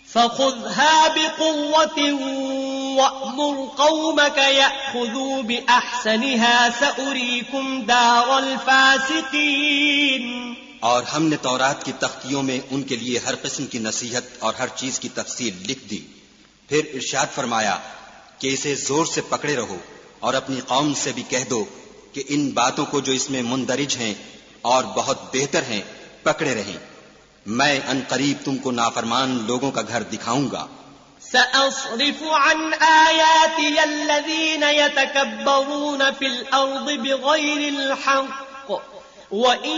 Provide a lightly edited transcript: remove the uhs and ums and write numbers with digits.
फ़ख़ुज़हा बिक़ुव्वतिन वअमुर क़ौमक यअख़ुज़ू बिअहसनिहा सउरीकुम दारल फ़ासिक़ीन। और हमने तौरात की तख्तियों में उनके लिए हर किस्म की नसीहत और हर चीज की तफसील लिख दी। फिर इरशाद फरमाया कि इसे जोर से पकड़े रहो और अपनी कौम से भी कह दो कि इन बातों को जो इसमें मुंदरिज हैं और बहुत बेहतर हैं पकड़े रहें। मैं अनकरीब तुमको नाफरमान लोगों का घर दिखाऊंगा। सअस्रिफु अन आयाति अल्लज़ीन यतकब्बरून फिल अर्ज़ि बिग़ैरिल हक़्क़ व